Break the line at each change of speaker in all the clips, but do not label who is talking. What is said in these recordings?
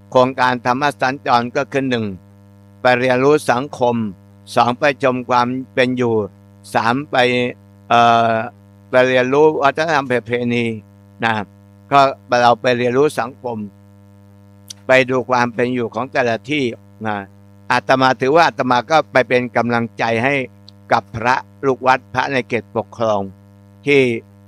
โครงการธรรมสัญจรก็คือ1ไปเรียนรู้สังคม2ไปชมความเป็นอยู่3ไปเรียนรู้วัฒนธรรมประเพณีนะก็เราไปเรียนรู้สังคมไปดูความเป็นอยู่ของแต่ละที่นะอาตมาถือว่าอาตมาก็ไปเป็นกำลังใจให้กับพระลูกวัดพระในเขตปกครองที่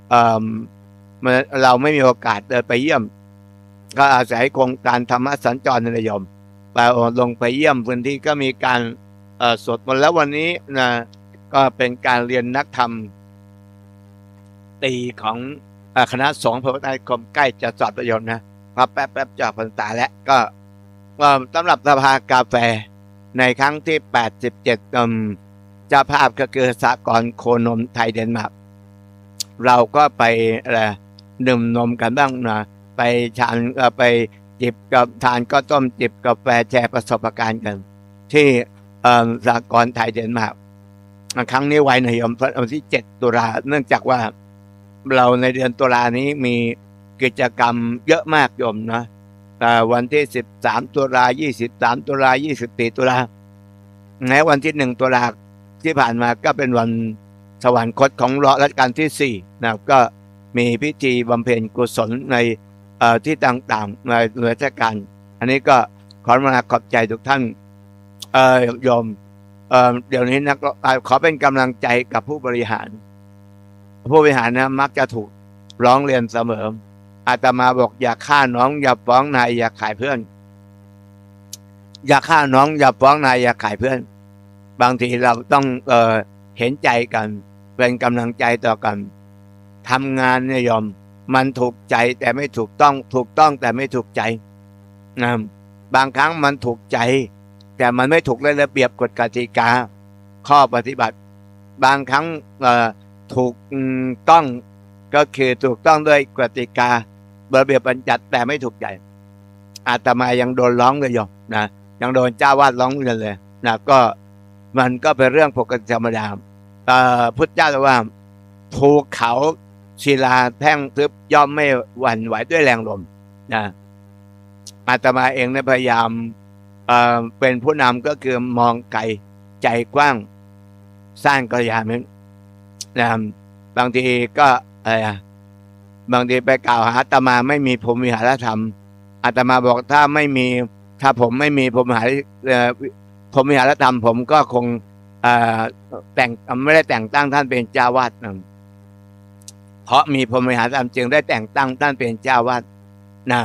เราไม่มีโอกาสเดินไปเยี่ยมก็อาศัยโครงการธรรมสัญจรในระยมไปลงไปเยี่ยมพื้นที่ก็มีการสวดมนต์แล้ววันนี้นะก็เป็นการเรียนนักธรรมตีของคณะสงฆ์พระพุทธคมใกล้จะสอบประโยชน์นะพอแป๊บๆจะพรรษาแล้วก็สำหรับสภากาแฟในครั้งที่87เจ้าภาพก็คือสหกรณ์โคนมไทยเดนมาร์กเราก็ไปดื่มนมกันบ้างนะไปไปจิบกับทานก็ต้มจิบกาแฟแชร์ประสบการณ์กันที่สหกรณ์ไทยเดนมาร์กครั้งนี้ไว้ในวันที่7 ตุลาเนื่องจากว่าเราในเดือนตุลานี้มีกิจกรรมเยอะมากโยมนะวันที่13 ตุลา23 ตุลา24 ตุลาในวันที่1 ตุลาที่ผ่านมาก็เป็นวันสวรรคตของรัชกาลที่4นะก็มีพิธีบำเพ็ญกุศลในที่ต่างๆในราชการอันนี้ก็ขอมาขอบใจทุกท่านโยมเดี๋ยวนี้นะขอเป็นกำลังใจกับผู้บริหารนะมักจะถูกร้องเรียนเสมออาตมาบอกอย่าฆ่าน้องอย่าฟ้องนายอย่าขายเพื่อนอย่าฆ่าน้องอย่าฟ้องนายอย่าขายเพื่อนบางทีเราต้องเห็นใจกันเป็นกำลังใจต่อกันทำงานเนี่ยโยมมันถูกใจแต่ไม่ถูกต้องแต่ไม่ถูกใจนะบางครั้งมันถูกใจแต่มันไม่ถูกระเบียบกฎกติกาข้อปฏิบัติบางครั้งถูกต้องก็คือถูกต้องด้วยกติการะเบียบบัญญัติแต่ไม่ถูกใจอาตมายังโดนร้องเลยโยมนะยังโดนเจ้าวาดร้องเรียนเลยนะก็มันก็เป็นเรื่องปกติธรรมดาพุทธเจ้าว่าภูเขาศิลาแท่งทึบย่อมไม่หวั่นไหวด้วยแรงลมนะอาตมาเองได้พยายามเป็นผู้นำก็คือมองไกลใจกว้างสร้างกัลยาณมิตรนะบางทีก็บางทีไปกล่าวหาอาตมาไม่มีพรหมวิหารธรรมอาตมาบอกถ้าผมไม่มีพรหมวิหารธรรมผมก็คงไม่ได้แต่งตั้งท่านเป็นเจ้าวาดเพราะมีพรหมวิหารธรรมจึงได้แต่งตั้งท่านเป็นเจ้าวาด